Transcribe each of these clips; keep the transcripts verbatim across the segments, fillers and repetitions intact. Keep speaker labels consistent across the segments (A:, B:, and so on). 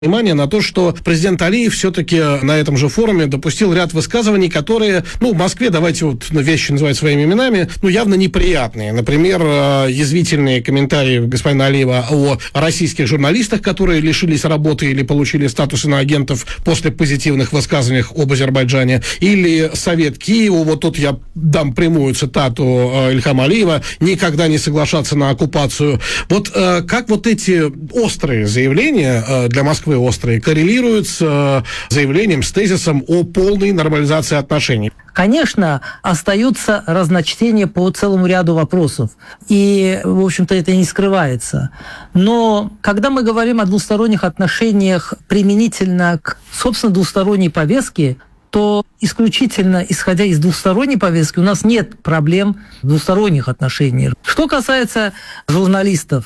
A: внимание на то, что президент Алиев все-таки на этом же форуме допустил ряд высказываний, которые, ну, в Москве, давайте вот вещи называть своими именами, ну, явно неприятные. Например, язвительные комментарии господина Алиева о российских журналистах, которые лишились работы или получили статус иноагентов после позитивных высказываний об Азербайджане, или совет Киеву, вот тут я дам прямую цитату Ильхама Алиева, никогда не соглашаться на оккупацию. Вот как вот эти острые заявления для Москвы острые, коррелируют с заявлением, с тезисом о полной нормализации отношений?
B: Конечно, остаются разночтения по целому ряду вопросов. И, в общем-то, это не скрывается. Но когда мы говорим о двусторонних отношениях применительно к, собственно, двусторонней повестке, то исключительно исходя из двусторонней повестки у нас нет проблем в двусторонних отношениях. Что касается журналистов,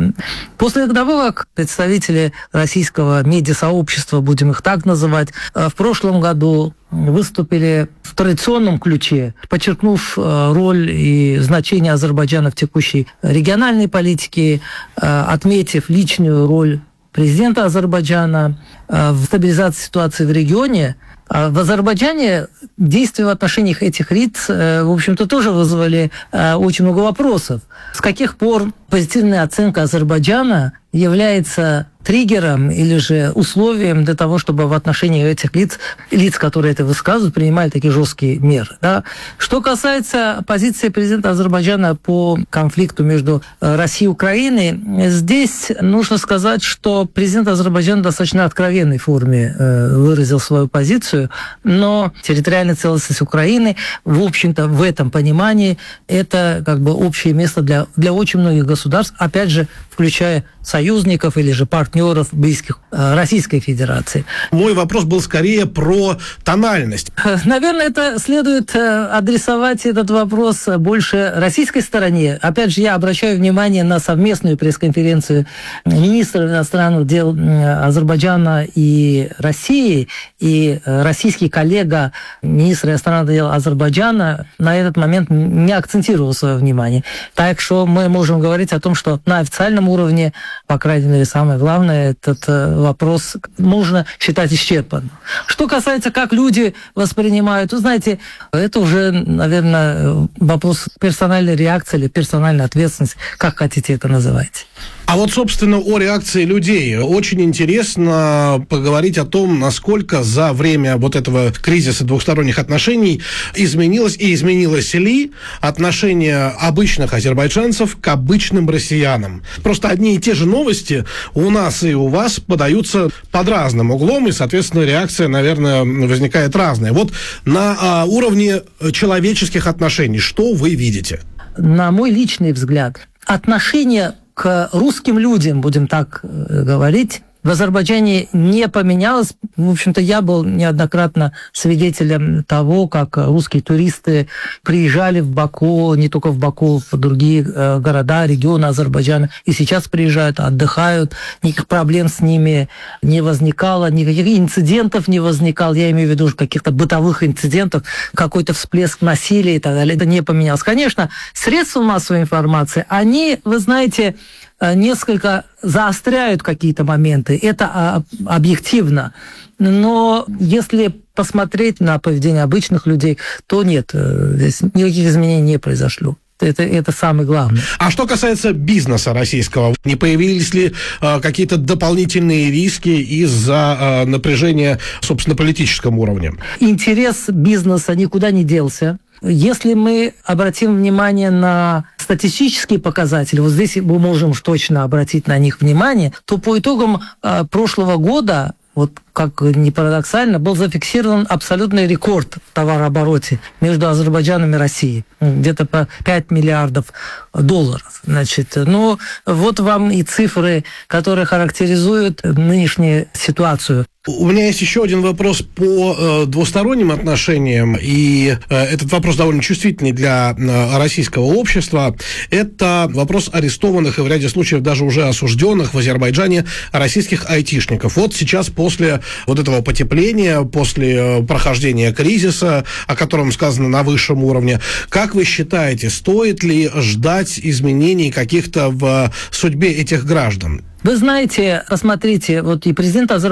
B: после того, как представители российского медиасообщества, будем их так называть, в прошлом году выступили в традиционном ключе, подчеркнув роль и значение Азербайджана в текущей региональной политике, отметив личную роль президента Азербайджана в стабилизации ситуации в регионе, в Азербайджане действия в отношениях этих лиц, в общем-то, тоже вызвали очень много вопросов. С каких пор позитивная оценка Азербайджана является триггером или же условием для того, чтобы в отношении этих лиц, лиц, которые это высказывают, принимали такие жесткие меры. Да? Что касается позиции президента Азербайджана по конфликту между Россией и Украиной, здесь нужно сказать, что президент Азербайджана в достаточно откровенной форме выразил свою позицию, но территориальная целостность Украины, в общем-то, в этом понимании, это как бы общее место для, для очень многих государств, опять же, включая союзников или же партнеров, близких Российской Федерации.
A: Мой вопрос был скорее про тональность.
B: Наверное, это следует адресовать этот вопрос больше российской стороне. Опять же, я обращаю внимание на совместную пресс-конференцию министров иностранных дел Азербайджана и России, и российский коллега министра иностранных дел Азербайджана на этот момент не акцентировал свое внимание. Так что мы можем говорить о том, что на официальном уровне, по крайней мере, самое главное, этот вопрос можно считать исчерпанным. Что касается, как люди воспринимают, вы знаете, это уже, наверное, вопрос персональной реакции или персональной ответственности, как хотите это называть.
A: А вот, собственно, о реакции людей. Очень интересно поговорить о том, насколько за время вот этого кризиса двухсторонних отношений изменилось и изменилось ли отношение обычных азербайджанцев к обычным россиянам. Просто одни и те же новости у нас и у вас подаются под разным углом, и, соответственно, реакция, наверное, возникает разная. Вот на а, уровне человеческих отношений что вы видите?
B: На мой личный взгляд, отношение к русским людям, будем так говорить, в Азербайджане не поменялось. В общем-то, я был неоднократно свидетелем того, как русские туристы приезжали в Баку, не только в Баку, в другие города, регионы Азербайджана, и сейчас приезжают, отдыхают, никаких проблем с ними не возникало, никаких инцидентов не возникало, я имею в виду каких-то бытовых инцидентов, какой-то всплеск насилия и так далее, это не поменялось. Конечно, средства массовой информации, они, вы знаете, несколько заостряют какие-то моменты, это объективно. Но если посмотреть на поведение обычных людей, то нет, здесь никаких изменений не произошло. Это, это самое главное.
A: А что касается бизнеса российского, не появились ли э, какие-то дополнительные риски из-за э, напряжения, собственно, политическом уровне?
B: Интерес бизнеса никуда не делся. Если мы обратим внимание на статистические показатели, вот здесь мы можем точно обратить на них внимание, то по итогам э, прошлого года, вот как ни парадоксально, был зафиксирован абсолютный рекорд в товарообороте между Азербайджаном и Россией. Где-то по пять миллиардов долларов. Значит, ну, вот вам и цифры, которые характеризуют нынешнюю ситуацию.
A: У меня есть еще один вопрос по э, двусторонним отношениям, и э, этот вопрос довольно чувствительный для э, российского общества. Это вопрос арестованных и в ряде случаев даже уже осужденных в Азербайджане российских айтишников. Вот сейчас после вот этого потепления, после прохождения кризиса, о котором сказано на высшем уровне. Как вы считаете, стоит ли ждать изменений каких-то в судьбе этих граждан?
B: Вы знаете, посмотрите, вот и президент Азербайджана